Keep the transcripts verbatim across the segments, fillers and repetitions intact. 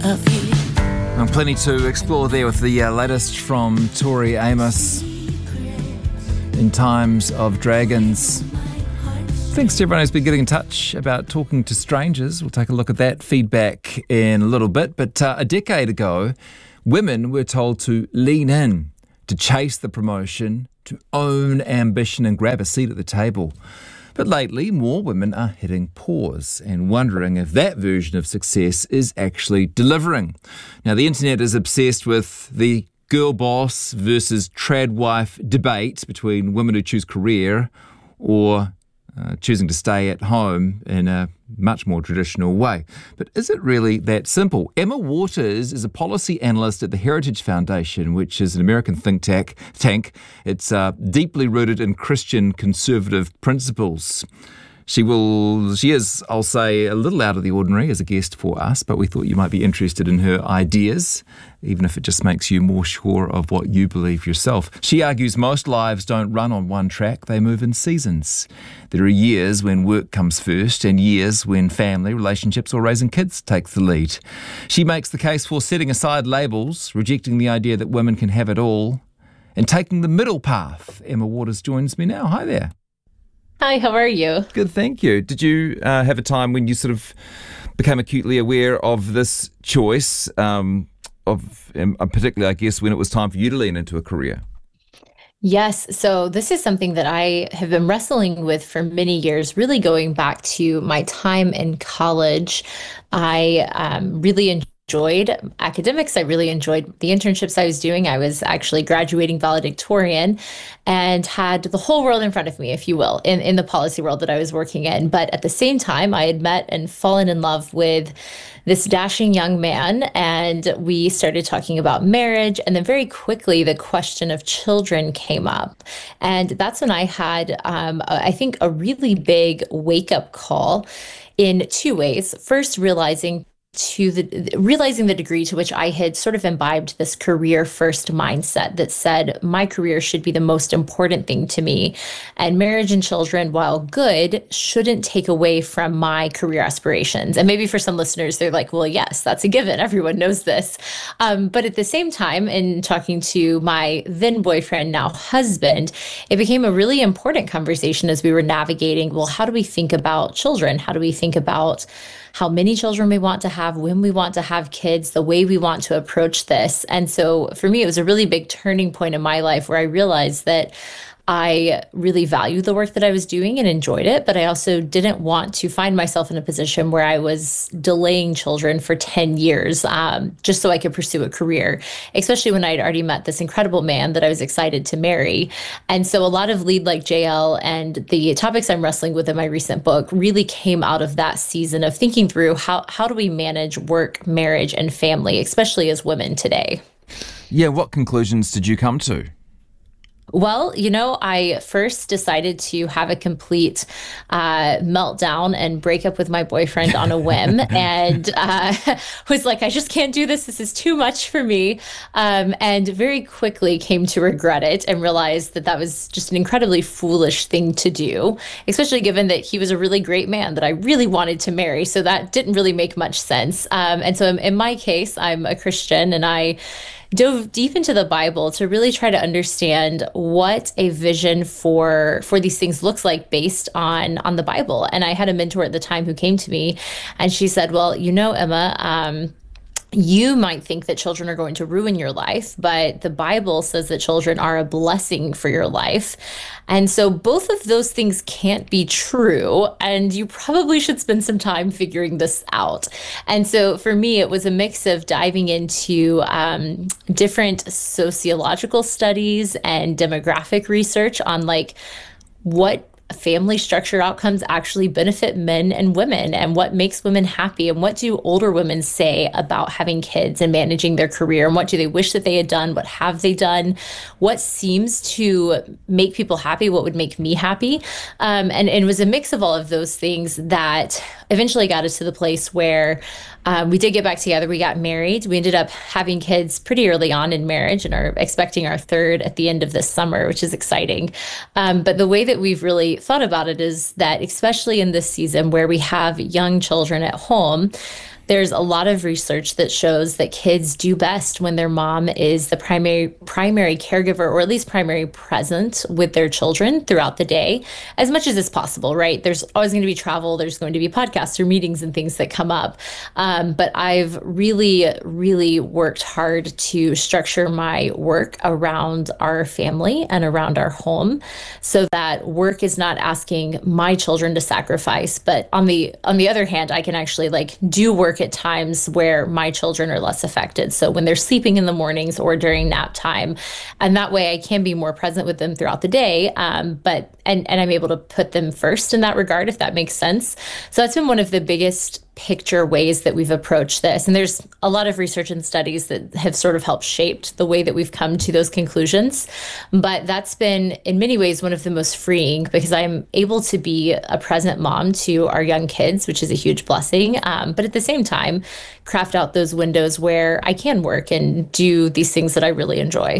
And plenty to explore there with the uh, latest from Tori Amos, In Times of Dragons. Thanks to everyone who's been getting in touch about talking to strangers. We'll take a look at that feedback in a little bit. But uh, a decade ago, women were told to lean in, to chase the promotion, to own ambition and grab a seat at the table. But lately, more women are hitting pause and wondering if that version of success is actually delivering. Now, the internet is obsessed with the girl boss versus trad wife debate between women who choose career or uh, choosing to stay at home in a much more traditional way. But is it really that simple? Emma Waters is a policy analyst at the Heritage Foundation, which is an American think tank. tank. It's uh, deeply rooted in Christian conservative principles. She will, she is, I'll say, a little out of the ordinary as a guest for us, but we thought you might be interested in her ideas, even if it just makes you more sure of what you believe yourself. She argues most lives don't run on one track, they move in seasons. There are years when work comes first and years when family, relationships or raising kids takes the lead. She makes the case for setting aside labels, rejecting the idea that women can have it all, and taking the middle path. Emma Waters joins me now. Hi there. Hi, how are you? Good, thank you. Did you uh, have a time when you sort of became acutely aware of this choice, um, of um, particularly, I guess, when it was time for you to lean into a career? Yes. So this is something that I have been wrestling with for many years, really going back to my time in college. I um, really enjoyed enjoyed academics. I really enjoyed the internships I was doing. I was actually graduating valedictorian and had the whole world in front of me, if you will, in, in the policy world that I was working in. But at the same time, I had met and fallen in love with this dashing young man, and we started talking about marriage. And then very quickly, the question of children came up. And that's when I had, um, I think, a really big wake-up call in two ways. First, realizing to the realizing the degree to which I had sort of imbibed this career first mindset that said my career should be the most important thing to me. And marriage and children, while good, shouldn't take away from my career aspirations. And maybe for some listeners, they're like, well, yes, that's a given. Everyone knows this. Um, but at the same time, in talking to my then boyfriend, now husband, it became a really important conversation as we were navigating, well, how do we think about children? How do we think about how many children we want to have, when we want to have kids, the way we want to approach this. And so for me, it was a really big turning point in my life where I realized that I really valued the work that I was doing and enjoyed it, but I also didn't want to find myself in a position where I was delaying children for ten years um, just so I could pursue a career, especially when I'd already met this incredible man that I was excited to marry. And so a lot of Lead Like J L and the topics I'm wrestling with in my recent book really came out of that season of thinking through how, how do we manage work, marriage, and family, especially as women today. Yeah, what conclusions did you come to? Well, you know, I first decided to have a complete uh, meltdown and break up with my boyfriend on a whim and uh, was like, I just can't do this. This is too much for me. Um, and very quickly came to regret it and realized that that was just an incredibly foolish thing to do, especially given that he was a really great man that I really wanted to marry. So that didn't really make much sense. Um, and so in my case, I'm a Christian and I dove deep into the Bible to really try to understand what a vision for for these things looks like based on on the Bible. And I had a mentor at the time who came to me and she said, well, you know, Emma, um, you might think that children are going to ruin your life, but the Bible says that children are a blessing for your life. And so both of those things can't be true. And you probably should spend some time figuring this out. And so for me, it was a mix of diving into um, different sociological studies and demographic research on like what family structure outcomes actually benefit men and women and what makes women happy and what do older women say about having kids and managing their career and what do they wish that they had done, what have they done, what seems to make people happy, what would make me happy. Um, and, and it was a mix of all of those things that eventually got us to the place where um, we did get back together. We got married. We ended up having kids pretty early on in marriage and are expecting our third at the end of this summer, which is exciting. Um, but the way that we've really thought about it is that, especially in this season where we have young children at home, there's a lot of research that shows that kids do best when their mom is the primary primary caregiver, or at least primary present with their children throughout the day, as much as is possible, right? There's always going to be travel, there's going to be podcasts or meetings and things that come up. Um, but I've really, really worked hard to structure my work around our family and around our home, so that work is not asking my children to sacrifice. But on the on the other hand, I can actually like do work at times where my children are less affected. So when they're sleeping in the mornings or during nap time, and that way I can be more present with them throughout the day. Um, but and and I'm able to put them first in that regard, if that makes sense. So that's been one of the biggest picture ways that we've approached this. And there's a lot of research and studies that have sort of helped shaped the way that we've come to those conclusions. But that's been in many ways one of the most freeing, because I'm able to be a present mom to our young kids, which is a huge blessing. Um, but at the same time, craft out those windows where I can work and do these things that I really enjoy.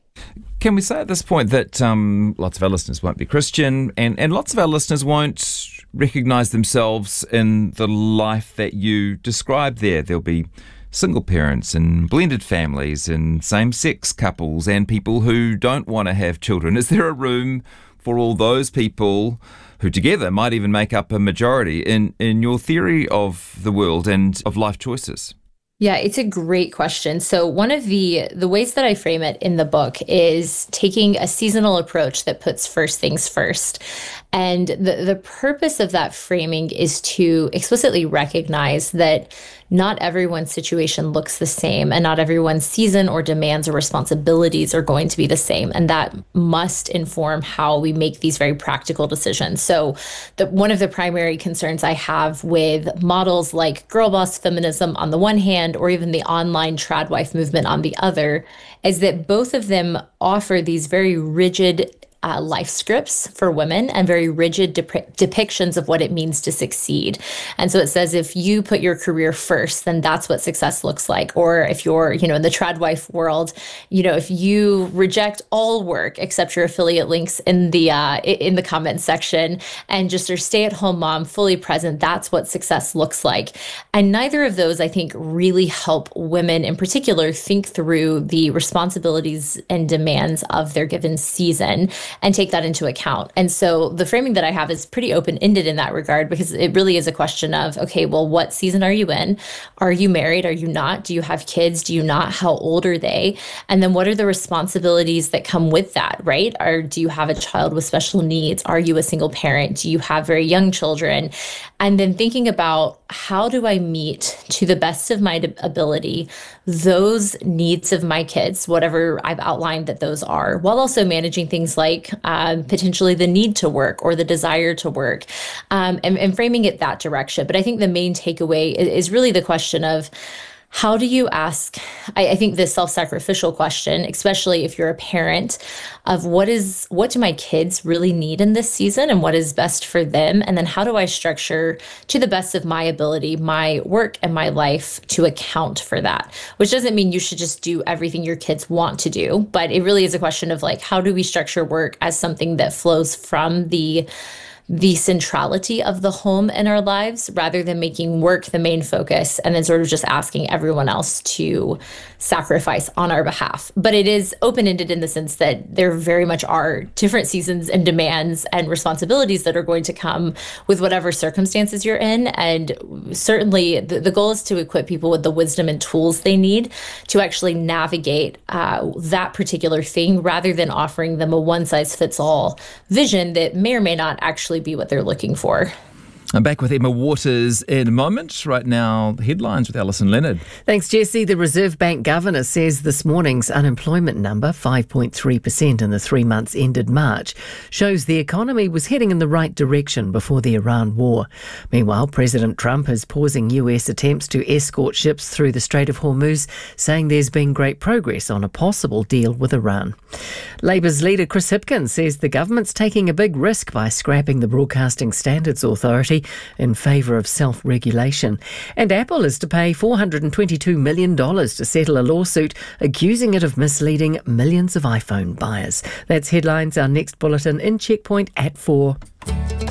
Can we say at this point that um, lots of our listeners won't be Christian, and, and lots of our listeners won't recognise themselves in the life that you described there? There'll be single parents and blended families and same-sex couples and people who don't want to have children. Is there a room for all those people who together might even make up a majority in, in your theory of the world and of life choices? Yeah, it's a great question. So one of the the ways that I frame it in the book is taking a seasonal approach that puts first things first. And the, the purpose of that framing is to explicitly recognize that not everyone's situation looks the same, and not everyone's season or demands or responsibilities are going to be the same. And that must inform how we make these very practical decisions. So the, one of the primary concerns I have with models like girl boss feminism on the one hand, or even the online trad wife movement on the other, is that both of them offer these very rigid Uh, life scripts for women and very rigid dep- depictions of what it means to succeed. And so it says, if you put your career first, then that's what success looks like. Or if you're, you know, in the trad wife world, you know, if you reject all work except your affiliate links in the uh, in the comments section and just are stay-at-home mom, fully present, that's what success looks like. And neither of those, I think, really help women in particular think through the responsibilities and demands of their given season and take that into account. And so the framing that I have is pretty open-ended in that regard, because it really is a question of, okay, well, what season are you in? Are you married? Are you not? Do you have kids? Do you not? How old are they? And then what are the responsibilities that come with that, right? Or do you have a child with special needs? Are you a single parent? Do you have very young children? And then thinking about, how do I meet to the best of my ability those needs of my kids, whatever I've outlined that those are, while also managing things like um, potentially the need to work or the desire to work, um, and, and framing it that direction. But I think the main takeaway is, is really the question of, how do you ask, I, I think this self-sacrificial question, especially if you're a parent, of what is, what do my kids really need in this season and what is best for them? And then how do I structure, to the best of my ability, my work and my life to account for that? Which doesn't mean you should just do everything your kids want to do, but it really is a question of like, how do we structure work as something that flows from the the centrality of the home in our lives, rather than making work the main focus and then sort of just asking everyone else to sacrifice on our behalf. But it is open-ended in the sense that there very much are different seasons and demands and responsibilities that are going to come with whatever circumstances you're in. And certainly the, the goal is to equip people with the wisdom and tools they need to actually navigate uh, that particular thing, rather than offering them a one-size-fits-all vision that may or may not actually be what they're looking for. I'm back with Emma Waters in a moment. Right now, the headlines with Alison Leonard. Thanks, Jesse. The Reserve Bank Governor says this morning's unemployment number, five point three percent in the three months ended March, shows the economy was heading in the right direction before the Iran war. Meanwhile, President Trump is pausing U S attempts to escort ships through the Strait of Hormuz, saying there's been great progress on a possible deal with Iran. Labour's leader Chris Hipkins says the government's taking a big risk by scrapping the Broadcasting Standards Authority in favour of self-regulation. And Apple is to pay four hundred twenty-two million dollars to settle a lawsuit accusing it of misleading millions of iPhone buyers. That's headlines. Our next bulletin in Checkpoint at four.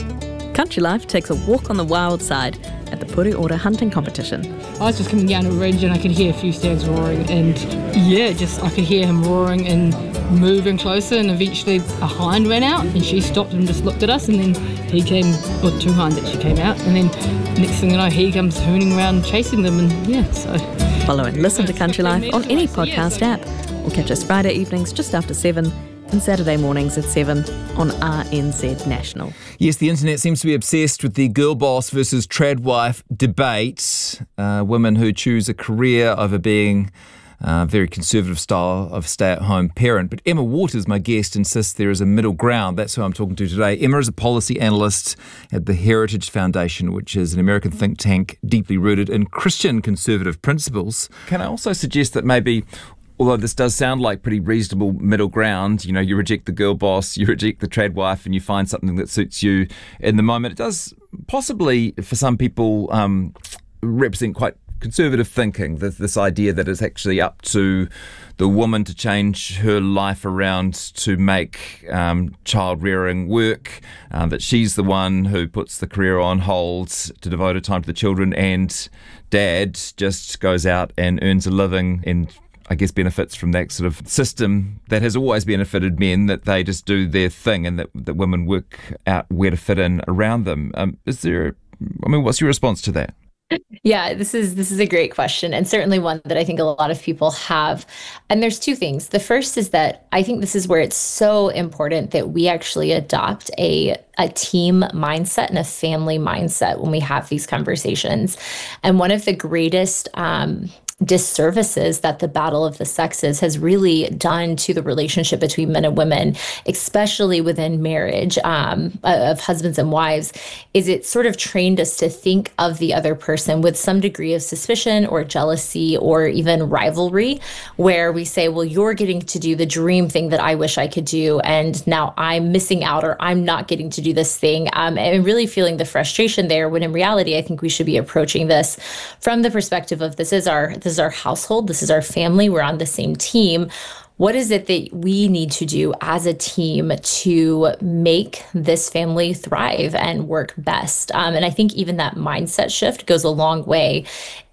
Country Life takes a walk on the wild side at the Puri Ora hunting competition. I was just coming down a ridge and I could hear a few stags roaring, and yeah, just I could hear him roaring and moving closer, and eventually a hind ran out and she stopped and just looked at us, and then he came, or two hinds actually came out, and then next thing you know he comes hooning around chasing them, and yeah, so... Follow and listen to Country Life on any podcast app, or catch us Friday evenings just after seven and Saturday mornings at seven on R N Z National. Yes, the internet seems to be obsessed with the girl boss versus trad wife debate. Uh, women who choose a career over being a very conservative style of stay-at-home parent. But Emma Waters, my guest, insists there is a middle ground. That's who I'm talking to today. Emma is a policy analyst at the Heritage Foundation, which is an American think tank deeply rooted in Christian conservative principles. Can I also suggest that maybe, although this does sound like pretty reasonable middle ground, you know, you reject the girl boss, you reject the trad wife, and you find something that suits you in the moment, it does possibly, for some people, um, represent quite conservative thinking, this, this idea that it's actually up to the woman to change her life around to make um, child rearing work, uh, that she's the one who puts the career on hold to devote her time to the children, and dad just goes out and earns a living and I guess benefits from that sort of system that has always benefited men, that they just do their thing and that, that women work out where to fit in around them. Um, is there, I mean, what's your response to that? Yeah, this is this is a great question, and certainly one that I think a lot of people have. And there's two things. The first is that I think this is where it's so important that we actually adopt a a team mindset and a family mindset when we have these conversations. And one of the greatest um, disservices that the battle of the sexes has really done to the relationship between men and women, especially within marriage, um, of husbands and wives, is it sort of trained us to think of the other person with some degree of suspicion or jealousy or even rivalry, where we say, well, you're getting to do the dream thing that I wish I could do, and now I'm missing out, or I'm not getting to do this thing, um, and really feeling the frustration there, when in reality, I think we should be approaching this from the perspective of this is our this is our household, this is our family, we're on the same team. What is it that we need to do as a team to make this family thrive and work best? Um, and I think even that mindset shift goes a long way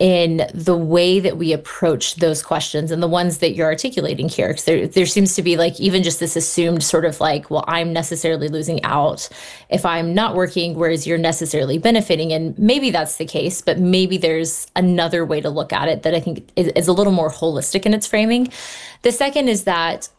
in the way that we approach those questions and the ones that you're articulating here. Because there, there seems to be like even just this assumed sort of like, well, I'm necessarily losing out if I'm not working, whereas you're necessarily benefiting. And maybe that's the case, but maybe there's another way to look at it that I think is, is a little more holistic in its framing. The second is that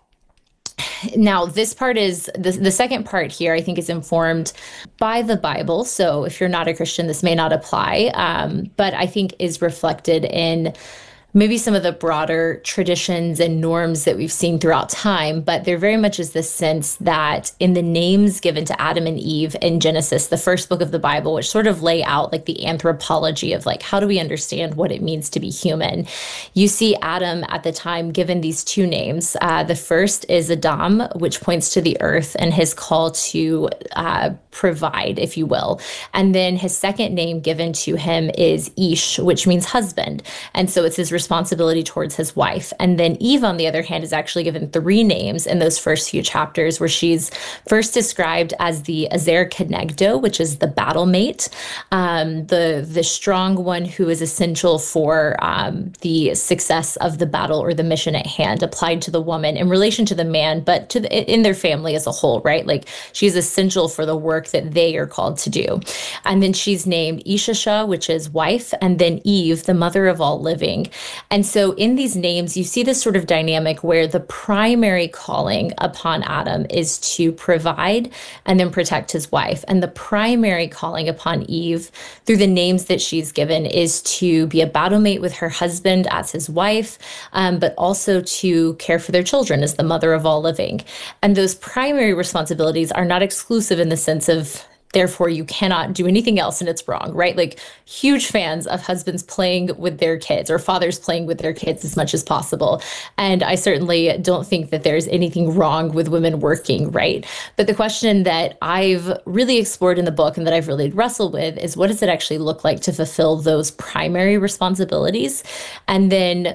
now this part is the, the second part here, I think, is informed by the Bible. So if you're not a Christian, this may not apply, um, but I think is reflected in maybe some of the broader traditions and norms that we've seen throughout time, but there very much is this sense that in the names given to Adam and Eve in Genesis, the first book of the Bible, which sort of lay out like the anthropology of like, how do we understand what it means to be human? You see Adam at the time given these two names. Uh, the first is Adam, which points to the earth and his call to uh, provide, if you will. And then his second name given to him is Ish, which means husband. And so it's his responsibility towards his wife. And then Eve, on the other hand, is actually given three names in those first few chapters, where she's first described as the Azer Kenegdo, which is the battle mate, um, the, the strong one who is essential for um, the success of the battle or the mission at hand, applied to the woman in relation to the man, but to the, in their family as a whole, right? Like she's essential for the work that they are called to do. And then she's named Ishasha, which is wife, and then Eve, the mother of all living. And so in these names, you see this sort of dynamic where the primary calling upon Adam is to provide and then protect his wife. And the primary calling upon Eve through the names that she's given is to be a battle mate with her husband as his wife, um, but also to care for their children as the mother of all living. And those primary responsibilities are not exclusive in the sense of therefore you cannot do anything else and it's wrong, right? Like huge fans of husbands playing with their kids or fathers playing with their kids as much as possible. And I certainly don't think that there's anything wrong with women working, right? But the question that I've really explored in the book and that I've really wrestled with is, what does it actually look like to fulfill those primary responsibilities? And then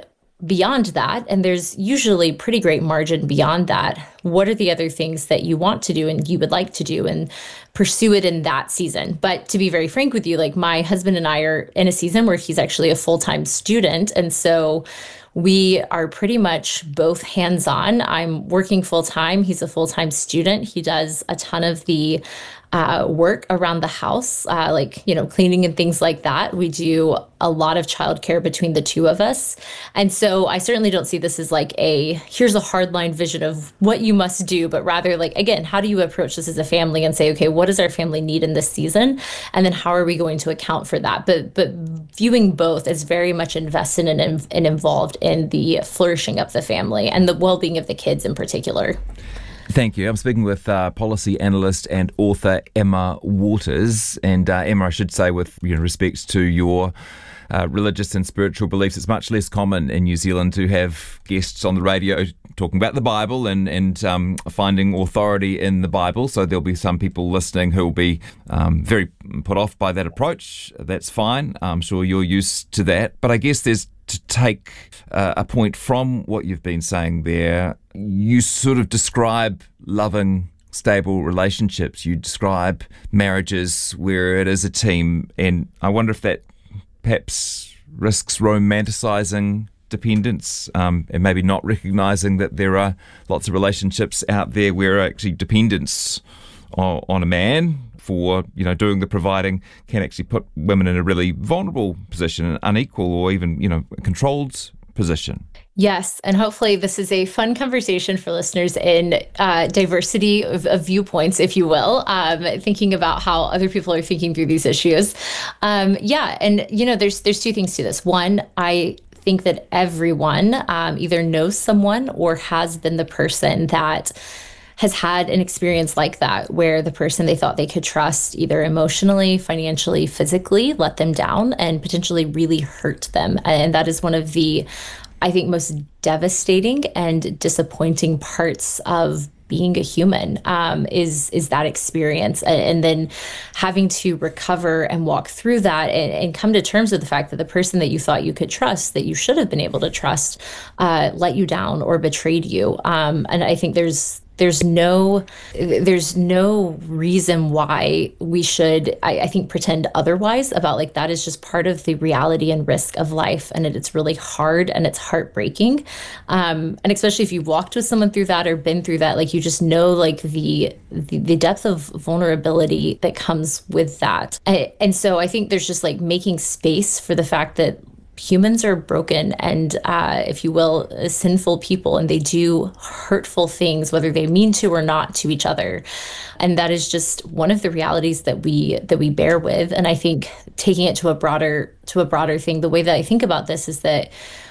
beyond that, and there's usually pretty great margin beyond that, what are the other things that you want to do and you would like to do, and pursue it in that season. But to be very frank with you, like my husband and I are in a season where he's actually a full-time student. And so we are pretty much both hands-on. I'm working full-time. He's a full-time student. He does a ton of the uh, work around the house, uh, like, you know, cleaning and things like that. We do a lot of childcare between the two of us. And so I certainly don't see this as like a, here's a hardline vision of what you must do, but rather like, again, how do you approach this as a family and say, okay, what does our family need in this season? And then how are we going to account for that? But but viewing both as very much invested and, and involved in the flourishing of the family and the well-being of the kids in particular. Thank you. I'm speaking with uh, policy analyst and author Emma Waters. And uh, Emma, I should say, with you know, respect to your uh, religious and spiritual beliefs, it's much less common in New Zealand to have guests on the radio talking about the Bible and, and um, finding authority in the Bible. So there'll be some people listening who will be um, very put off by that approach. That's fine. I'm sure you're used to that. But I guess there's to take uh, a point from what you've been saying there. You sort of describe loving, stable relationships. You describe marriages where it is a team. And I wonder if that perhaps risks romanticising dependence um, and maybe not recognising that there are lots of relationships out there where actually dependence on, on a man for, you know, doing the providing can actually put women in a really vulnerable position, an unequal or even, you know, a controlled position. Yes, and hopefully this is a fun conversation for listeners in uh, diversity of, of viewpoints, if you will, um, thinking about how other people are thinking through these issues. Um, yeah, and, you know, there's there's two things to this. One, I think that everyone um, either knows someone or has been the person that has had an experience like that, where the person they thought they could trust either emotionally, financially, physically let them down and potentially really hurt them. And that is one of the, I think, most devastating and disappointing parts of being a human, um, is is that experience. And, and then having to recover and walk through that and, and come to terms with the fact that the person that you thought you could trust, that you should have been able to trust, uh, let you down or betrayed you. Um, and I think there's There's no, there's no reason why we should, I, I think, pretend otherwise about like that is just part of the reality and risk of life. And it, it's really hard and it's heartbreaking. Um, and especially if you've walked with someone through that or been through that, like you just know like the, the, the depth of vulnerability that comes with that. And, and so I think there's just like making space for the fact that humans are broken and, uh, if you will, sinful people, and they do hurtful things, whether they mean to or not, to each other. And that is just one of the realities that we that we bear with. And I think taking it to a broader to a broader thing, the way that I think about this is that,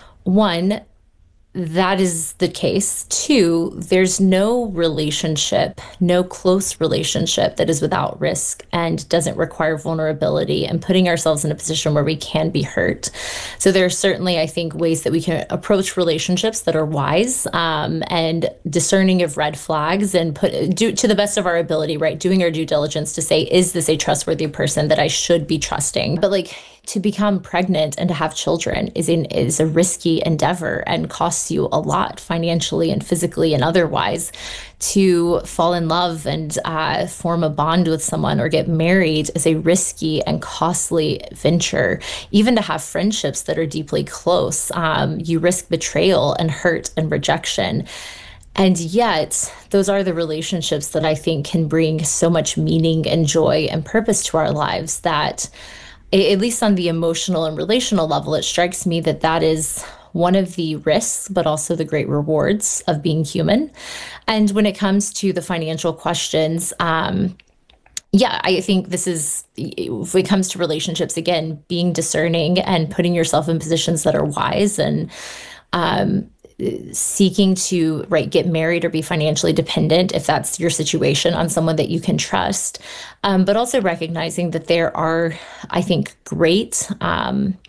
one, that is the case. Two, there's no relationship, no close relationship that is without risk and doesn't require vulnerability and putting ourselves in a position where we can be hurt. So there are certainly, I think, ways that we can approach relationships that are wise, um, and discerning of red flags and put do to the best of our ability, right? Doing our due diligence to say, is this a trustworthy person that I should be trusting? But like, to become pregnant and to have children is in, is a risky endeavor and costs you a lot financially and physically and otherwise. To fall in love and uh, form a bond with someone or get married is a risky and costly venture. Even to have friendships that are deeply close, um, you risk betrayal and hurt and rejection. And yet, those are the relationships that I think can bring so much meaning and joy and purpose to our lives that, at least on the emotional and relational level, it strikes me that that is one of the risks, but also the great rewards of being human. And when it comes to the financial questions, um, yeah, I think this is, if it comes to relationships, again, being discerning and putting yourself in positions that are wise and um, seeking to, right, get married or be financially dependent, if that's your situation, on someone that you can trust. Um, but also recognizing that there are, I think, great, um,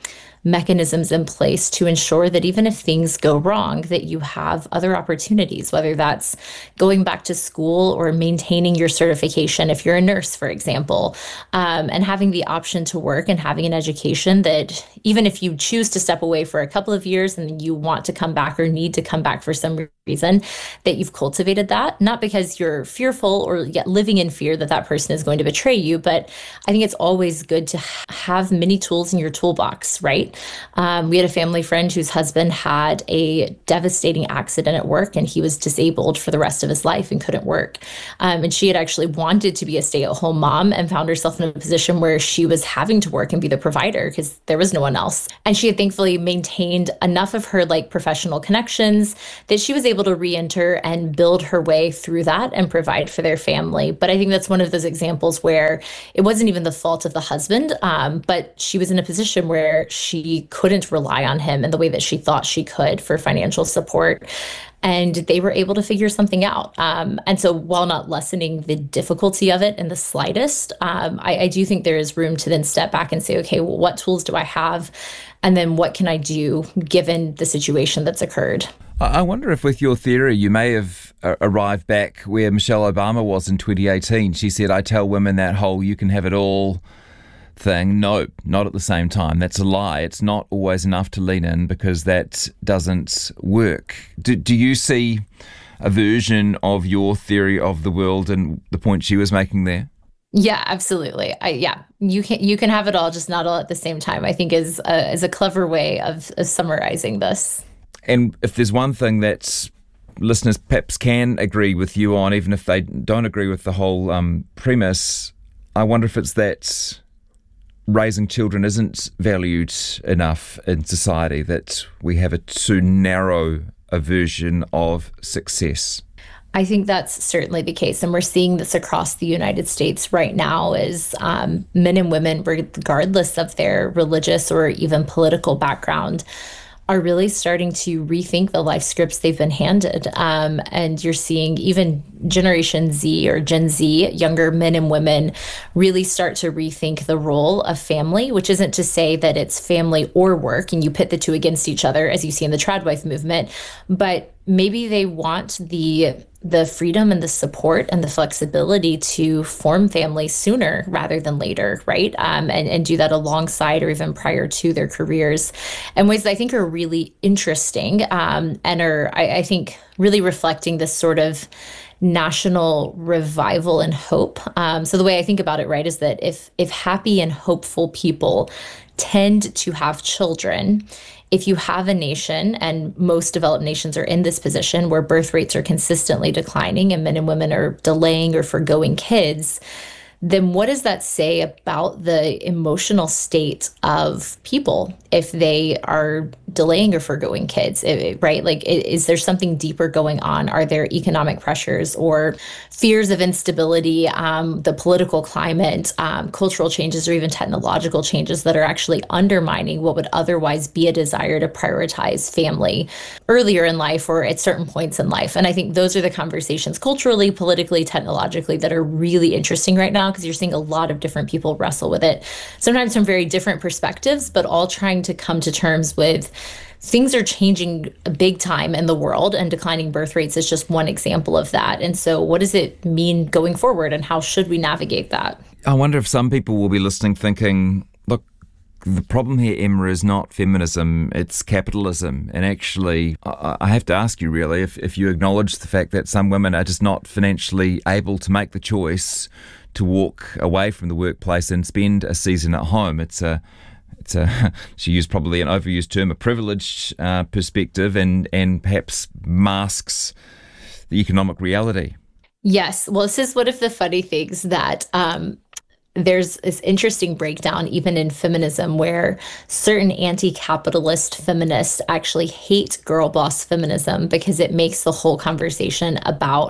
mechanisms in place to ensure that even if things go wrong, that you have other opportunities, whether that's going back to school or maintaining your certification if you're a nurse, for example, um, and having the option to work and having an education that even if you choose to step away for a couple of years and you want to come back or need to come back for some reason, that you've cultivated that, not because you're fearful or yet living in fear that that person is going to betray you, but I think it's always good to have many tools in your toolbox, right? Um, we had a family friend whose husband had a devastating accident at work and he was disabled for the rest of his life and couldn't work. Um, and she had actually wanted to be a stay-at-home mom and found herself in a position where she was having to work and be the provider because there was no one else. And she had thankfully maintained enough of her like professional connections that she was able to re-enter and build her way through that and provide for their family. But I think that's one of those examples where it wasn't even the fault of the husband, um, but she was in a position where she couldn't rely on him in the way that she thought she could for financial support. And they were able to figure something out. Um, and so while not lessening the difficulty of it in the slightest, um, I, I do think there is room to then step back and say, okay, well, what tools do I have? And then what can I do given the situation that's occurred? I wonder if with your theory, you may have arrived back where Michelle Obama was in twenty eighteen. She said, I tell women that whole you can have it all thing. No, not at the same time. That's a lie. It's not always enough to lean in because that doesn't work. Do, do you see a version of your theory of the world and the point she was making there? Yeah, absolutely. I, yeah, you can you can have it all, just not all at the same time, I think is a, is a clever way of, of summarizing this. And if there's one thing that listeners perhaps can agree with you on, even if they don't agree with the whole um, premise, I wonder if it's that raising children isn't valued enough in society, that we have a too narrow a version of success. I think that's certainly the case. And we're seeing this across the United States right now as um, men and women, regardless of their religious or even political background, are really starting to rethink the life scripts they've been handed. Um, and you're seeing even Generation Z or Gen Z, younger men and women, really start to rethink the role of family, which isn't to say that it's family or work and you pit the two against each other, as you see in the tradwife movement, but maybe they want the the freedom and the support and the flexibility to form families sooner rather than later, right? Um, and, and do that alongside or even prior to their careers in ways that I think are really interesting um, and are, I, I think, really reflecting this sort of national revival and hope. Um, so the way I think about it, right, is that if if happy and hopeful people tend to have children, if you have a nation, and most developed nations are in this position where birth rates are consistently declining and men and women are delaying or forgoing kids, then what does that say about the emotional state of people if they are delaying or forgoing kids, right? Like, is there something deeper going on? Are there economic pressures or fears of instability, um, the political climate, um, cultural changes, or even technological changes that are actually undermining what would otherwise be a desire to prioritize family earlier in life or at certain points in life? And I think those are the conversations culturally, politically, technologically that are really interesting right now, because you're seeing a lot of different people wrestle with it, sometimes from very different perspectives, but all trying to come to terms with things are changing big time in the world, and declining birth rates is just one example of that. And so what does it mean going forward, and how should we navigate that? I wonder if some people will be listening thinking, look, the problem here, Emma, is not feminism, it's capitalism. And actually, I have to ask you really, if, if you acknowledge the fact that some women are just not financially able to make the choice to walk away from the workplace and spend a season at home. It's a, it's a, she used probably an overused term, a privileged uh, perspective, and, and perhaps masks the economic reality. Yes. Well, this is one of the funny things that um, there's this interesting breakdown even in feminism where certain anti-capitalist feminists actually hate girl boss feminism because it makes the whole conversation about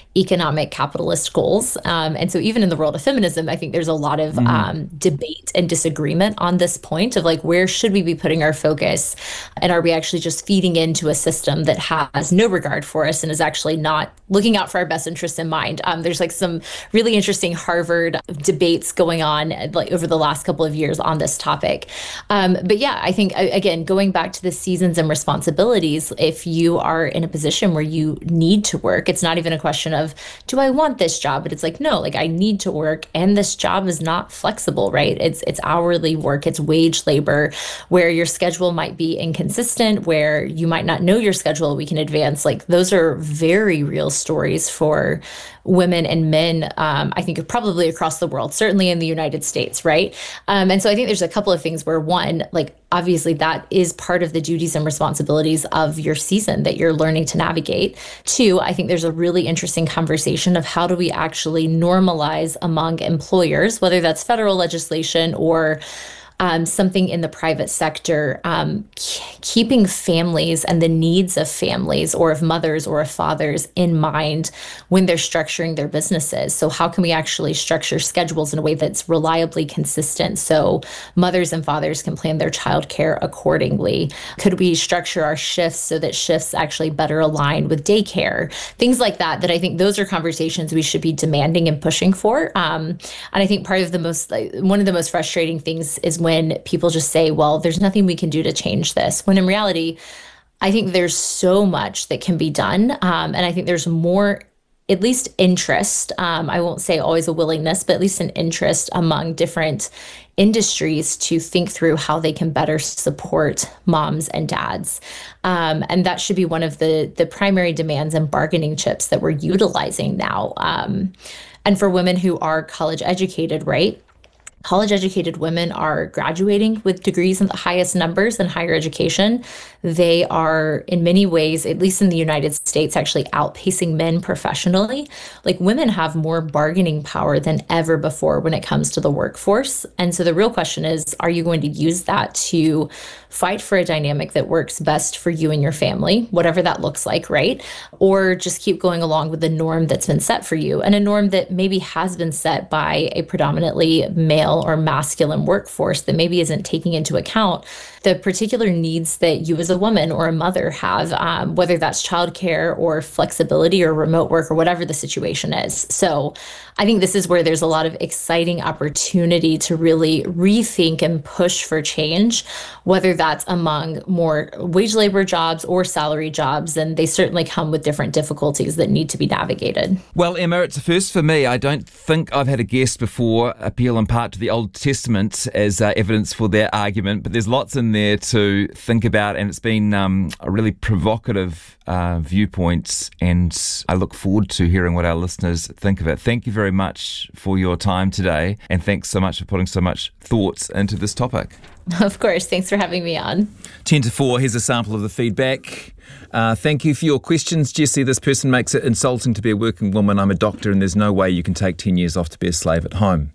economic capitalist goals. Um, and so even in the world of feminism, I think there's a lot of mm. um, debate and disagreement on this point of like, where should we be putting our focus? And are we actually just feeding into a system that has no regard for us and is actually not looking out for our best interests in mind? Um, there's like some really interesting Harvard debates going on like over the last couple of years on this topic. Um, but yeah, I think, again, going back to the seasons and responsibilities, if you are in a position where you need to work, it's not even a question of, do I want this job? But it's like, no, like I need to work, and this job is not flexible, right? It's it's hourly work, it's wage labor, where your schedule might be inconsistent, where you might not know your schedule a week in advance. Like those are very real stories for women and men, um, I think probably across the world, certainly in the United States, right? Um, and so I think there's a couple of things where, one, like obviously that is part of the duties and responsibilities of your season that you're learning to navigate. Two, I think there's a really interesting conversation of how do we actually normalize among employers, whether that's federal legislation or Um, something in the private sector, um, keeping families and the needs of families or of mothers or of fathers in mind when they're structuring their businesses. So how can we actually structure schedules in a way that's reliably consistent so mothers and fathers can plan their childcare accordingly? Could we structure our shifts so that shifts actually better align with daycare? Things like that, that I think those are conversations we should be demanding and pushing for. Um, and I think part of the most, like, one of the most frustrating things is when when people just say, well, there's nothing we can do to change this. When in reality, I think there's so much that can be done. Um, and I think there's more, at least interest. Um, I won't say always a willingness, but at least an interest among different industries to think through how they can better support moms and dads. Um, and that should be one of the, the primary demands and bargaining chips that we're utilizing now. Um, and for women who are college educated, right? College educated women are graduating with degrees in the highest numbers in higher education. They are in many ways, at least in the United States, actually outpacing men professionally. Like women have more bargaining power than ever before when it comes to the workforce. And so the real question is, are you going to use that to fight for a dynamic that works best for you and your family, whatever that looks like, right? Or just keep going along with the norm that's been set for you, and a norm that maybe has been set by a predominantly male or masculine workforce that maybe isn't taking into account the particular needs that you as a woman or a mother have, um, whether that's childcare or flexibility or remote work or whatever the situation is. So I think this is where there's a lot of exciting opportunity to really rethink and push for change, whether that's among more wage labor jobs or salary jobs. And they certainly come with different difficulties that need to be navigated. Well, Emma, it's a first for me. I don't think I've had a guest before appeal in part to the Old Testament as uh, evidence for their argument, but there's lots in there to think about, and it's been um, a really provocative uh, viewpoint, and I look forward to hearing what our listeners think of it. Thank you very much for your time today, and thanks so much for putting so much thoughts into this topic. Of course. Thanks for having me on. ten to four, here's a sample of the feedback. Uh, thank you for your questions, Jessie. This person makes it insulting to be a working woman. I'm a doctor, and there's no way you can take ten years off to be a slave at home.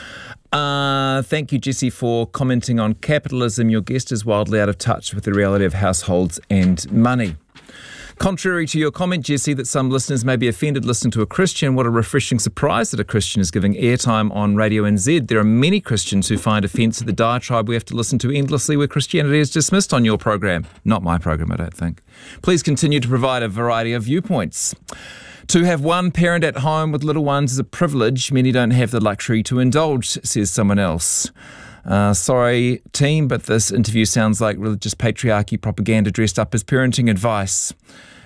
Uh, thank you, Jessie, for commenting on capitalism. Your guest is wildly out of touch with the reality of households and money. Contrary to your comment, Jessie, that some listeners may be offended listening to a Christian, what a refreshing surprise that a Christian is giving airtime on Radio N Z. There are many Christians who find offence at the diatribe we have to listen to endlessly where Christianity is dismissed on your program. Not my program, I don't think. Please continue to provide a variety of viewpoints. To have one parent at home with little ones is a privilege. Many don't have the luxury to indulge, says someone else. Uh, sorry, team, but this interview sounds like religious patriarchy propaganda dressed up as parenting advice.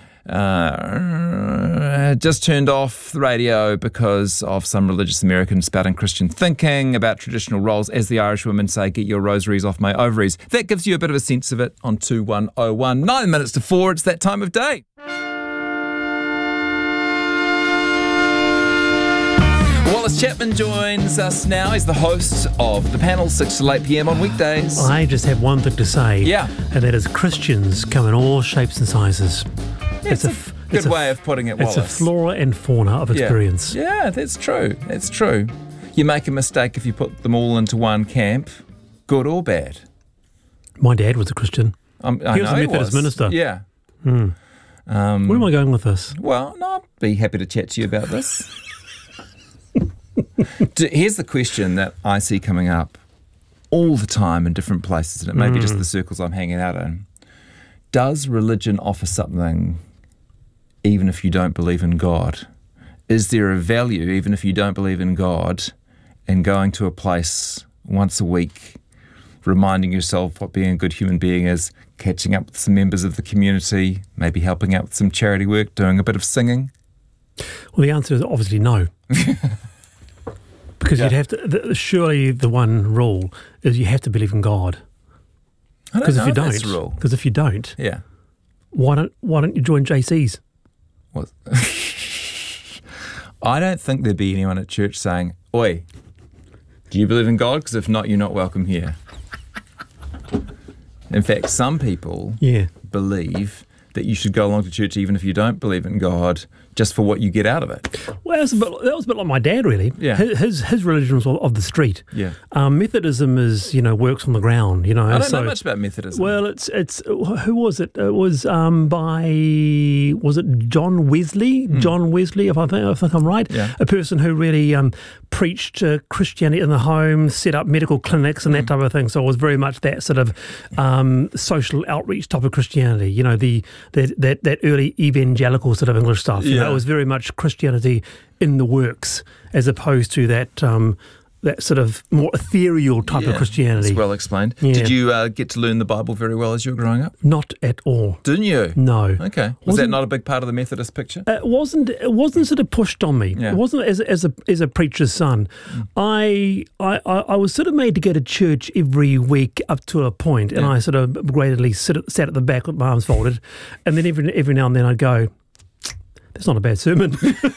Uh, just turned off the radio because of some religious Americans spouting Christian thinking about traditional roles. As the Irish women say, get your rosaries off my ovaries. That gives you a bit of a sense of it on two one oh one. Nine minutes to four, it's that time of day. Wallace Chapman joins us now. He's the host of the panel, six to eight p.m. on weekdays. I just have one thing to say, yeah, and that is Christians come in all shapes and sizes. Yeah, it's, it's a, f- good it's way a, of putting it, Wallace. It's a flora and fauna of experience. Yeah, yeah, that's true. That's true. You make a mistake if you put them all into one camp, good or bad. My dad was a Christian. Um, I he was know a Methodist he was. minister. Yeah. Mm. Um, Where am I going with this? Well, no, I'd be happy to chat to you about this. D- Here's the question that I see coming up all the time in different places, and it may be just the circles I'm hanging out in. Does religion offer something even if you don't believe in God? Is there a value, even if you don't believe in God, in going to a place once a week, reminding yourself what being a good human being is, catching up with some members of the community, maybe helping out with some charity work, doing a bit of singing? Well, the answer is obviously no. Because Yeah. you'd have to, the, surely the one rule is you have to believe in God. I don't Because know if you if that's don't, the rule. because if you don't, Yeah. why don't why don't you join J C's? What? I don't think there'd be anyone at church saying, "Oi, do you believe in God? Because if not, you're not welcome here." In fact, some people Yeah. believe that you should go along to church even if you don't believe in God, just for what you get out of it. Well, that's a bit, that was a bit like my dad, really. Yeah. His his, his religion was of the street. Yeah. Um, Methodism is, you know, works on the ground. You know. I don't so, know much about Methodism. Well, it's it's who was it? It was um, by was it John Wesley? John Wesley, if I think if I think I'm right. Yeah. A person who really um, preached uh, Christianity in the home, set up medical clinics and that type of thing. So it was very much that sort of um, social outreach type of Christianity. You know, the that that, that early evangelical sort of English stuff. You Yeah. know, it was very much Christianity in the works, as opposed to that. Um, that sort of more ethereal type Yeah, of Christianity. it's well explained. Yeah. Did you uh, get to learn the Bible very well as you were growing up? Not at all. Didn't you? No. Okay. Was that Wasn't- not a big part of the Methodist picture? It wasn't. It wasn't sort of pushed on me. Yeah. It wasn't as as a as a preacher's son. I, I I I was sort of made to go to church every week up to a point, and Yeah. I sort of gradedly sit, sat at the back with my arms folded, and then every every now and then I'd go, "That's not a bad sermon."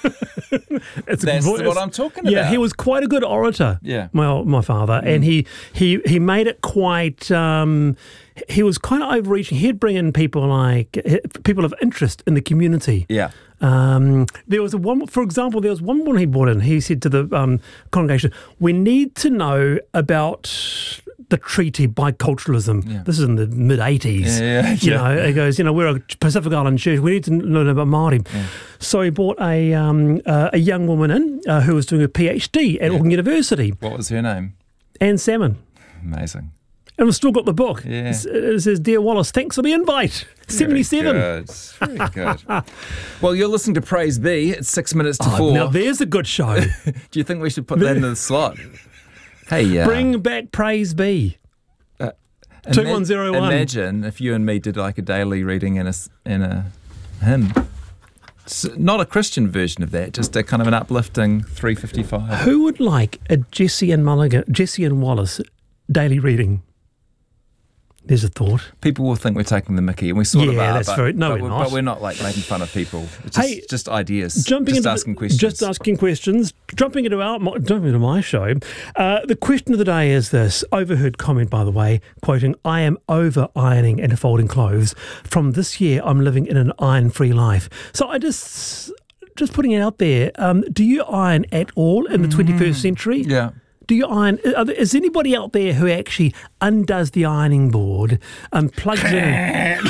It's a That's good voice. what I'm talking Yeah, about. he was quite a good orator. Yeah. my my father, and he he he made it quite. Um, he was kind of overreaching. He'd bring in people like people of interest in the community. Yeah. Um, there was a one, for example, there was one woman he brought in. He said to the um, congregation, "We need to know about the treaty biculturalism." Yeah. This is in the mid eighties. Yeah, yeah, You yeah. know, he goes, "You know, we're a Pacific Island church. We need to learn about Māori." So he brought a um, uh, a young woman in uh, who was doing a PhD at Yeah. Auckland University, What was her name? Anne Salmon. Amazing. And we've still got the book. Yeah. It it says, "Dear Wallace, thanks for the invite." seventy-seven. Very good. Very good. Well, you're listening to Praise Be. It's six minutes to Oh, four. now there's a good show. Do you think we should put that in the slot? Hey, uh, Bring back Praise Be. two one zero one. Imagine if you and me did like a daily reading in a s- in a hymn. S not a Christian version of that, just a kind of an uplifting three fifty-five. Who would like a Jesse and Mulligan, Jesse and Wallace daily reading? There's a thought. People will think we're taking the mickey, and we sort of Yeah, are. that's but, very- no, but we're we're not. But we're not like making fun of people. It's just, Hey, just ideas. Jumping just into asking the, questions. Just asking questions. Jumping into our jumping into my show. Uh, the question of the day is this: overheard comment, by the way, quoting, "I am over ironing and folding clothes. From this year, I'm living in an iron-free life." So I just just putting it out there. Um, do you iron at all in the twenty-first century? Yeah. Do you iron? Are there, is anybody out there who actually undoes the ironing board and plugs it in?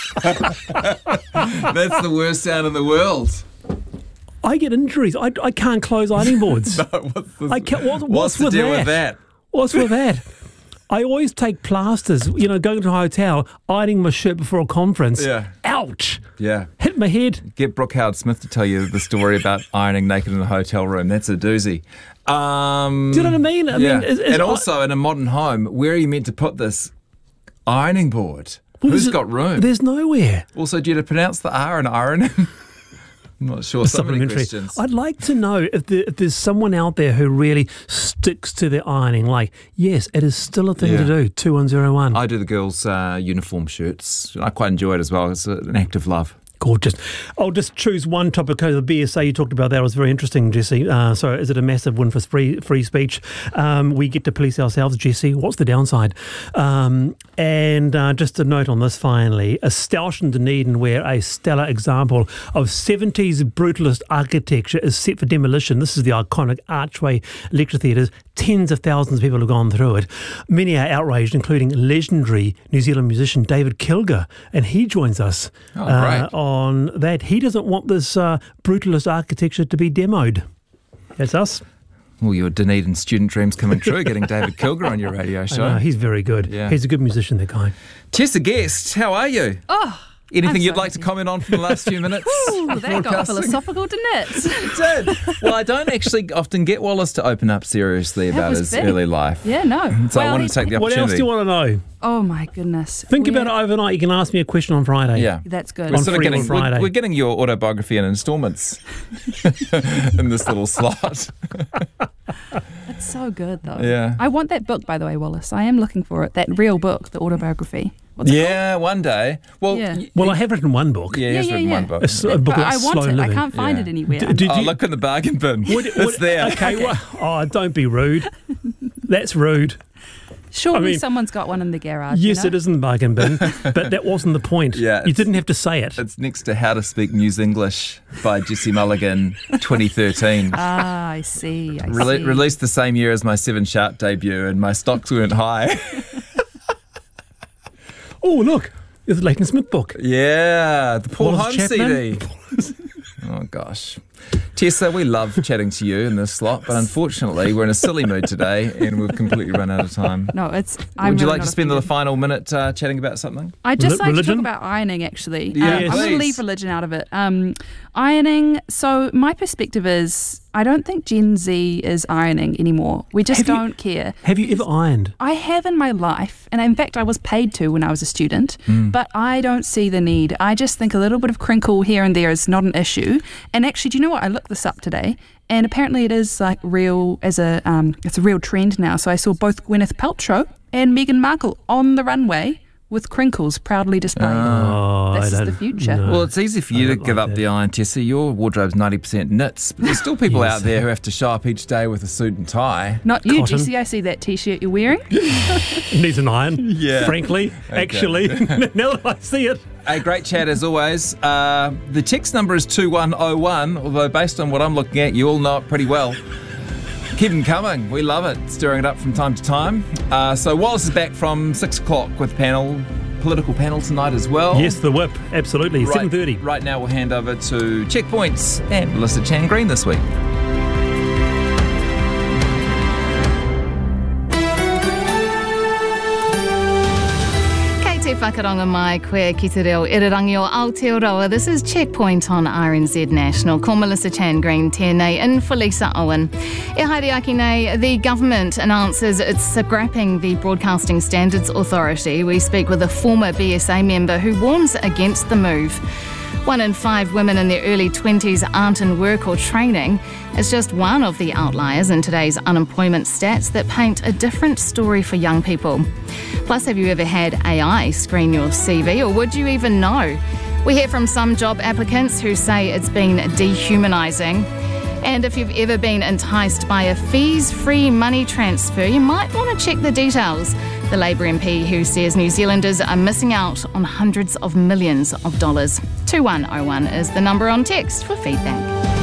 That's the worst sound in the world. I get injuries. I, I can't close ironing boards. what's the, I can't, what, what's, what's the with deal that? with that? What's with that? I always take plasters, you know, going to a hotel, ironing my shirt before a conference. Yeah. Ouch! Yeah. Hit my head. Get Brooke Howard Smith to tell you the story about ironing naked in a hotel room. That's a doozy. Um, Do you know what I mean? I yeah. mean, is, is and I- also in a modern home, where are you meant to put this ironing board? Well, Who's there's- got room? There's nowhere. Also, do you have to pronounce the R in iron? I'm not sure. So many Supplementary. questions. I'd like to know if, there, if there's someone out there who really sticks to their ironing. Like, yes, it is still a thing Yeah. to do. two one zero one. I do the girls' uh, uniform shirts. I quite enjoy it as well. It's an act of love. Gorgeous. I'll just choose one topic. The B S A, you talked about that. It was very interesting, Jesse. Uh, so is it a massive win for free free speech? Um, we get to police ourselves, Jesse. What's the downside? Um, and uh, just a note on this finally. A Stoush in Dunedin, where a stellar example of seventies brutalist architecture is set for demolition. This is the iconic Archway Lecture Theatres. Tens of thousands of people have gone through it. Many are outraged, including legendary New Zealand musician David Kilger. And he joins us Oh, uh, great. on that. He doesn't want this uh, brutalist architecture to be demoed. That's us. Well, your Dunedin student dreams coming true, getting David Kilger on your radio show. I know, he's very good. Yeah. He's a good musician, that guy. Tessa Guest, how are you? Oh, Anything I'm you'd so like to happy. comment on from the last few minutes? Ooh, of that got broadcasting? philosophical, didn't it? It did. Well, I don't actually often get Wallace to open up seriously That about was his big. early life. Yeah, no. So I Well, wanted he- to take the What opportunity. else do you want to know? Oh my goodness. Think We're- about it overnight. You can ask me a question on Friday. Yeah. That's good. We're On sort of Free getting, on Friday. we're, we're getting your autobiography in instalments in this little slot. It's so good though. Yeah. I want that book, by the way, Wallace. I am looking for it. That real book, the autobiography. What's it Yeah, one day. Well, Yeah. y- Well, I have written one book. yeah, Yeah, he's yeah, written yeah. one book. A, s- a called? book But about I want slow it. living. I can't find Yeah. it anywhere. D- I'm- did Oh, you- look in the bargain bin. Would- it's would- there. Okay, well, oh, don't be rude. That's rude. Surely I mean- someone's got one in the garage. Yes, you know? it is in the bargain bin, but that wasn't the point. Yeah, You it's- didn't have to say it. It's next to How to Speak News English by Jesse Mulligan, twenty thirteen. Ah, I see. I Rele- see. released the same year as my Seven Sharp debut, and my stocks weren't high. Oh, look. It's the Leighton Smith book. Yeah, the Paul Wallace Holmes Chapman. C D. Oh, gosh. Tessa, we love chatting to you in this slot, but unfortunately, we're in a silly mood today and we've completely run out of time. No, it's. I'm Would you really like not to spend the offended. final minute uh, chatting about something? I just Reli- like to religion? talk about ironing, actually. Yeah, um, I'm going please. to leave religion out of it. Um, ironing, so my perspective is I don't think Gen Z is ironing anymore. We just Have you- don't care. Have you ever ironed? I have in my life, and in fact, I was paid to when I was a student, Hmm. but I don't see the need. I just think a little bit of crinkle here and there is not an issue. And actually, do you know what? I looked this up today, and apparently it is like real as a um, it's a real trend now. So I saw both Gwyneth Paltrow and Meghan Markle on the runway with crinkles proudly displayed. Oh, this I is don't the future. know. Well, it's easy for you I to don't give like up that. the iron, Tessa. Your wardrobe's ninety percent knits, but there's still people Yes. out there who have to show up each day with a suit and tie. Not you, Cotton. Jesse. I see that T-shirt you're wearing. It needs an iron. Yeah. Frankly, Okay. actually, now that I see it. A great chat as always. Uh, the text number is two one oh one, although based on what I'm looking at, you all know it pretty well. Keep them coming. We love it. Stirring it up from time to time. Uh, so Wallace is back from six o'clock with panel, political panel tonight as well. Yes, the whip. Absolutely. Right- seven thirty. Right now we'll hand over to Checkpoints and Melissa Chan Green this week. Kei te whakaronga mai koe ki te reo irirangi o Aotearoa. This is Checkpoint on R N Z National. Ko Melissa Chan Green tēnei in for Lisa Owen. E haere aki nei, the government announces it's scrapping the Broadcasting Standards Authority. We speak with a former B S A member who warns against the move. One in five women in their early twenties aren't in work or training. It's just one of the outliers in today's unemployment stats that paint a different story for young people. Plus, have you ever had A I screen your C V, or would you even know? We hear from some job applicants who say it's been dehumanising. And if you've ever been enticed by a fees-free money transfer, you might want to check the details. The Labour M P who says New Zealanders are missing out on hundreds of millions of dollars. two one oh one is the number on text for feedback.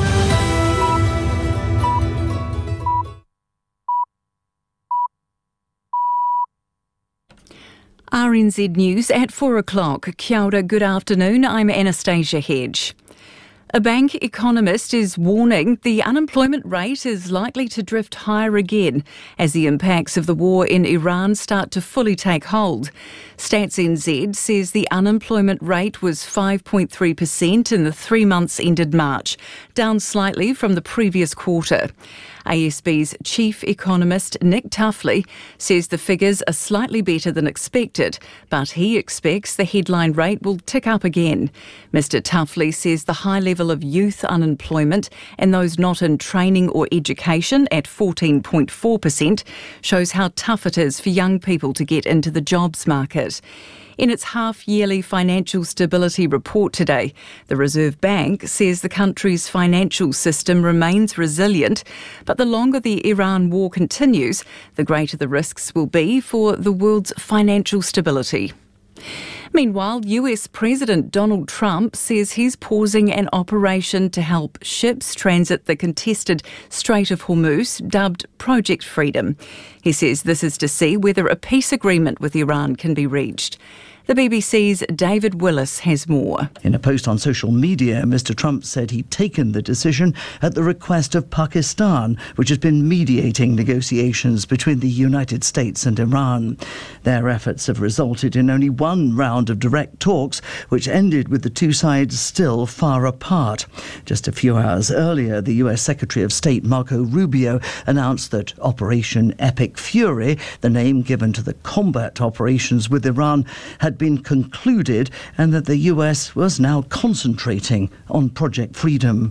R N Z News at four o'clock. Kia ora, good afternoon. I'm Anastasia Hedge. A bank economist is warning the unemployment rate is likely to drift higher again as the impacts of the war in Iran start to fully take hold. Stats N Z says the unemployment rate was five point three percent in the three months ended March, down slightly from the previous quarter. A S B's chief economist Nick Tuffley says the figures are slightly better than expected, but he expects the headline rate will tick up again. Mister Tuffley says the high level of youth unemployment and those not in training or education at fourteen point four percent shows how tough it is for young people to get into the jobs market. In its half-yearly financial stability report today, the Reserve Bank says the country's financial system remains resilient, but the longer the Iran war continues, the greater the risks will be for the world's financial stability. Meanwhile, U S President Donald Trump says he's pausing an operation to help ships transit the contested Strait of Hormuz, dubbed Project Freedom. He says this is to see whether a peace agreement with Iran can be reached. The B B C's David Willis has more. In a post on social media, Mister Trump said he'd taken the decision at the request of Pakistan, which has been mediating negotiations between the United States and Iran. Their efforts have resulted in only one round of direct talks, which ended with the two sides still far apart. Just a few hours earlier, the U S Secretary of State Marco Rubio announced that Operation Epic Fury, the name given to the combat operations with Iran, had been concluded and that the U S was now concentrating on Project Freedom.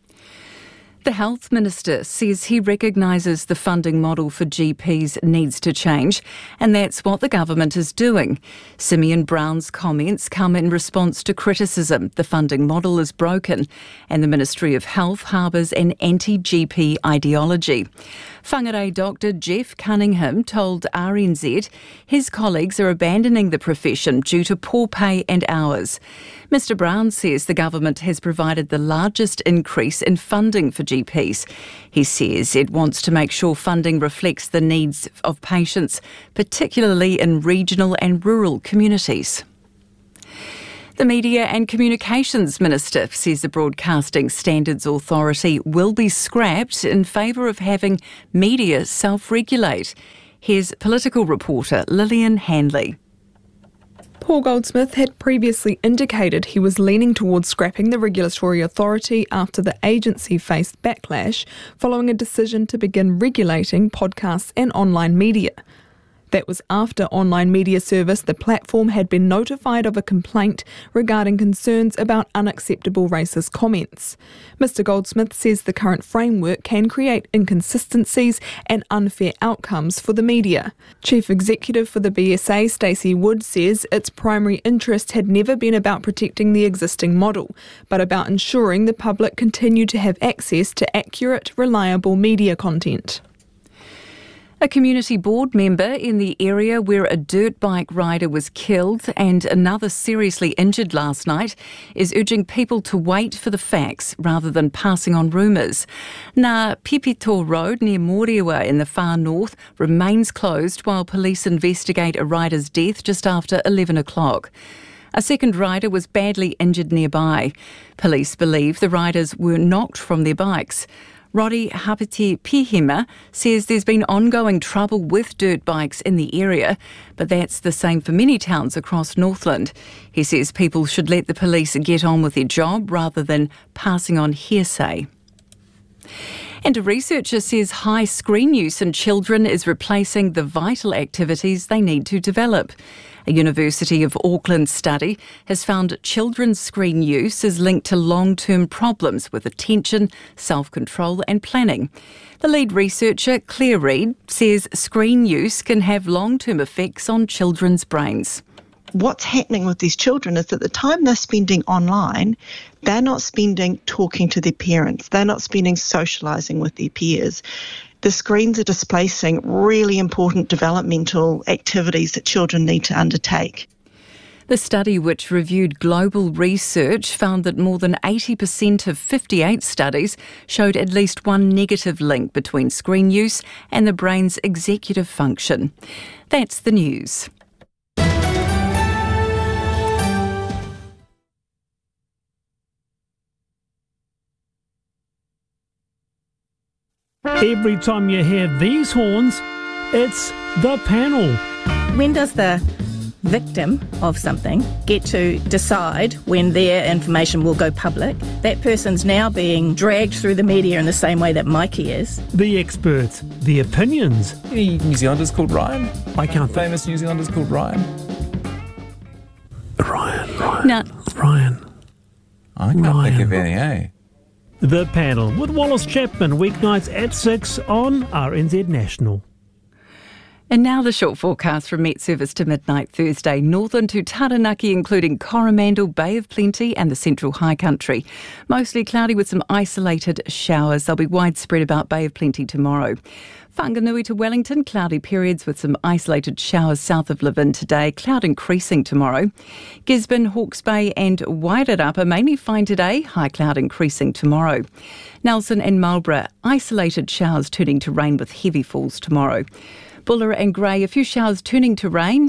The Health Minister says he recognises the funding model for G Ps needs to change, and that's what the government is doing. Simeon Brown's comments come in response to criticism the funding model is broken and the Ministry of Health harbours an anti-G P ideology. Whangarei Doctor Jeff Cunningham told R N Z his colleagues are abandoning the profession due to poor pay and hours. Mister Brown says the government has provided the largest increase in funding for G Ps. He says it wants to make sure funding reflects the needs of patients, particularly in regional and rural communities. The Media and Communications Minister says the Broadcasting Standards Authority will be scrapped in favour of having media self-regulate. Here's political reporter Lillian Hanley. Paul Goldsmith had previously indicated he was leaning towards scrapping the regulatory authority after the agency faced backlash following a decision to begin regulating podcasts and online media. That was after online media service The Platform had been notified of a complaint regarding concerns about unacceptable racist comments. Mister Goldsmith says the current framework can create inconsistencies and unfair outcomes for the media. Chief Executive for the B S A, Stacey Wood, says its primary interest had never been about protecting the existing model, but about ensuring the public continue to have access to accurate, reliable media content. A community board member in the area where a dirt bike rider was killed and another seriously injured last night is urging people to wait for the facts rather than passing on rumours. Ngā Pipito Road near Moriwa in the far north remains closed while police investigate a rider's death just after eleven o'clock. A second rider was badly injured nearby. Police believe the riders were knocked from their bikes. Roddy Hapiti Pihima says there's been ongoing trouble with dirt bikes in the area, but that's the same for many towns across Northland. He says people should let the police get on with their job rather than passing on hearsay. And a researcher says high screen use in children is replacing the vital activities they need to develop. A University of Auckland study has found children's screen use is linked to long-term problems with attention, self-control and planning. The lead researcher, Claire Reid, says screen use can have long-term effects on children's brains. What's happening with these children is that the time they're spending online, they're not spending talking to their parents, they're not spending socialising with their peers. The screens are displacing really important developmental activities that children need to undertake. The study, which reviewed global research, found that more than eighty percent of fifty-eight studies showed at least one negative link between screen use and the brain's executive function. That's the news. Every time you hear these horns, it's the panel. When does the victim of something get to decide when their information will go public? That person's now being dragged through the media in the same way that Mikey is. The experts, the opinions. Any New Zealanders called Ryan? I can't think. Famous New Zealanders called Ryan? Ryan, Ryan, no. Ryan. I can't Ryan. think of any, eh? The Panel with Wallace Chapman, weeknights at six on R N Z National. And now the short forecast from Met Service to midnight Thursday. Northern to Taranaki, including Coromandel, Bay of Plenty and the Central High Country. Mostly cloudy with some isolated showers. They'll be widespread about Bay of Plenty tomorrow. Whanganui to Wellington, cloudy periods with some isolated showers south of Levin today. Cloud increasing tomorrow. Gisborne, Hawke's Bay and Wairarapa mainly fine today. High cloud increasing tomorrow. Nelson and Marlborough, isolated showers turning to rain with heavy falls tomorrow. Buller and Grey, a few showers turning to rain.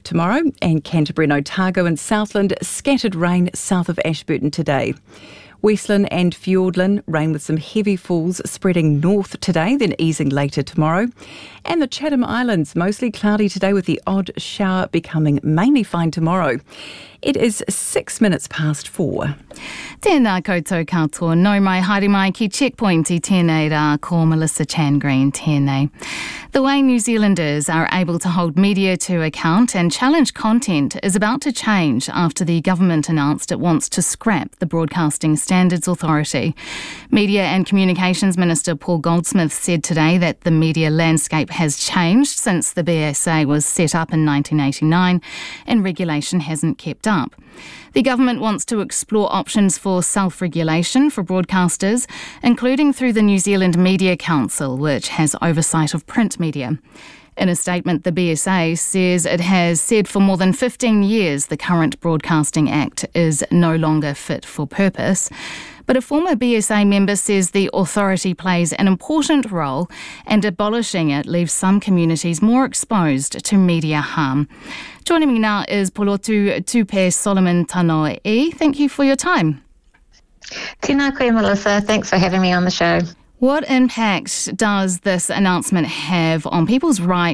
tomorrow, and Canterbury and Otago and Southland, scattered rain south of Ashburton today. Westland and Fiordland, rain with some heavy falls spreading north today, then easing later tomorrow. And the Chatham Islands, mostly cloudy today with the odd shower becoming mainly fine tomorrow. It is six minutes past four. Tēnā koutou katoa, nau mai haere mai ki Checkpoint I tēnei rā, ko Melissa Chan Green tēnei. The way New Zealanders are able to hold media to account and challenge content is about to change after the government announced it wants to scrap the Broadcasting Standards Authority. Media and Communications Minister Paul Goldsmith said today that the media landscape has changed since the B S A was set up in nineteen eighty-nine and regulation hasn't kept up. The government wants to explore options for self-regulation for broadcasters, including through the New Zealand Media Council, which has oversight of print media. In a statement, the B S A says it has said for more than fifteen years the current Broadcasting Act is no longer fit for purpose. But a former B S A member says the authority plays an important role and abolishing it leaves some communities more exposed to media harm. Joining me now is Polotu Tupe Solomon Tanoe. Thank you for your time. Tēnā koe, Melissa. Thanks for having me on the show. What impact does this announcement have on people's right